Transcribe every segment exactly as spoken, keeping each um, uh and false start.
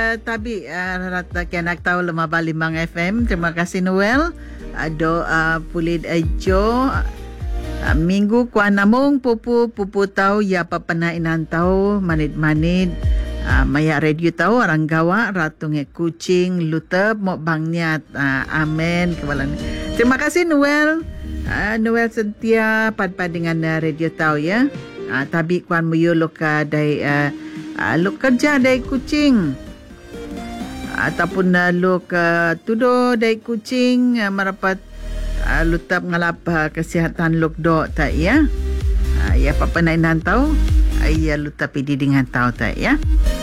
uh, tabi uh, rata kianak tahu lemah limang F M. Terima kasih Noel. Ado uh, pulid ajo uh, minggu kuan namung pupu pupu tahu ya apa pernah inan tahu manit-manit uh, maya radio tahu orang gawa ratunge kucing lutep mo bangnyat uh, amen kebalan. Terima kasih Noel. Uh, Noel setia pad-pad dengan uh, radio tahu ya. Uh, tabi kuan muyo loka dai uh, uh, lo kerja dai kucing ataupun uh, lo ke tudo dai kucing uh, merapat uh, lo tap ngalap uh, kesihatan lo dok tak ya. Uh, ya apa pernah nan tahu uh, ya lo tapi di dengan tahu tak ya.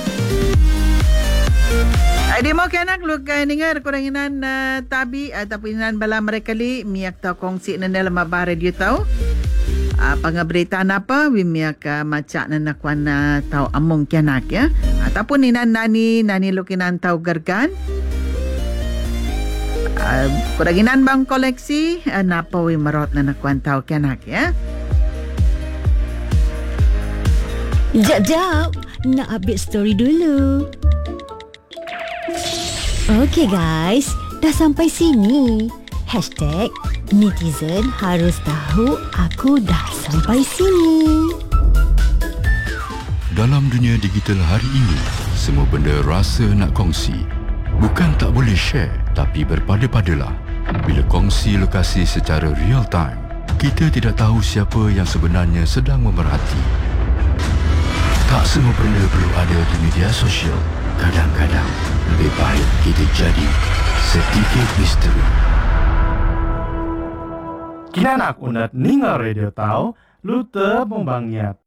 Ada mau kanak lu kan dengar kuranginan uh, tabi ataupun nan bala mereka li miak tahu kongsi nan dalam abah radio tahu. Uh, pangaberitaan apa wimiak uh, macak na nakuan uh, tahu among kianak ya ataupun inan nani nani lukinan tahu gergan uh, kuranginan bang koleksi uh, napa wi merot na nakuan tahu kianak ya. Jap jap nak update story dulu. Okay guys, dah sampai sini. Hashtag netizen harus tahu aku dah sampai sini. Dalam dunia digital hari ini, semua benda rasa nak kongsi. Bukan tak boleh share, tapi berpada-padalah. Bila kongsi lokasi secara real time, kita tidak tahu siapa yang sebenarnya sedang memerhati. Tak semua benda perlu ada di media sosial. Kadang-kadang, lebih baik kita jadi sedikit misteri. Kinanak unat ninga radio tahu, lu te pembangnyat.